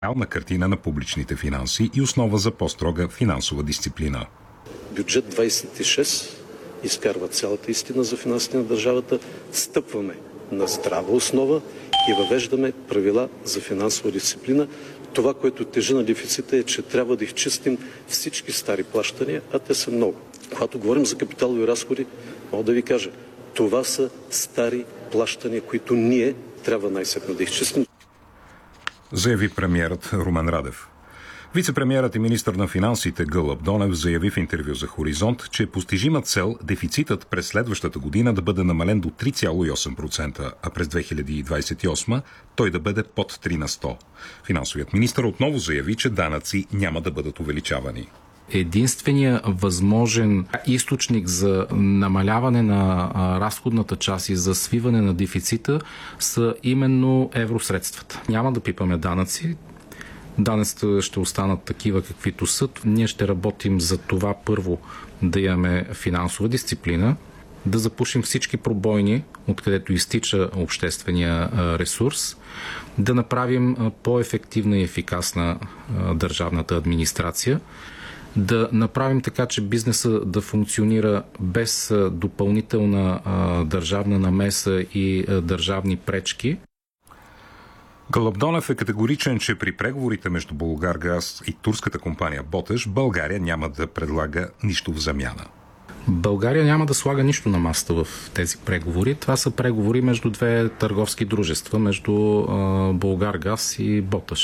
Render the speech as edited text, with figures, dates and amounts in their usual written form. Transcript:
реална картина на публичните финанси и основа за по-строга финансова дисциплина. Бюджет 26 изкарва цялата истина за финансите на държавата. Стъпваме на здрава основа и въвеждаме правила за финансова дисциплина. Това, което тежи на дефицита, е, че трябва да изчистим всички стари плащания, а те са много. Когато говорим за капиталови разходи, мога да ви кажа, това са стари плащания, които ние трябва най-сетне да изчистим. Заяви премиерът Румен Радев. Вицепремиерът и министър на финансите Гълъб Донев заяви в интервю за Хоризонт, че е постижима цел дефицитът през следващата година да бъде намален до 3,8%, а през 2028 той да бъде под 3%. Финансовият министър отново заяви, че данъци няма да бъдат увеличавани. Единственият възможен източник за намаляване на разходната част и за свиване на дефицита са именно евросредствата. Няма да пипаме данъци. Данъците ще останат такива, каквито са. Ние ще работим за това първо да имаме финансова дисциплина, да запушим всички пробойни, откъдето изтича обществения ресурс, да направим по-ефективна и ефикасна държавната администрация, да направим така, че бизнеса да функционира без допълнителна държавна намеса и държавни пречки. Гълъб Донев е категоричен, че при преговорите между Булгаргаз и турската компания Ботеш България няма да предлага нищо в замяна. България няма да слага нищо на масата в тези преговори. Това са преговори между две търговски дружества, между Булгаргаз и Ботеш.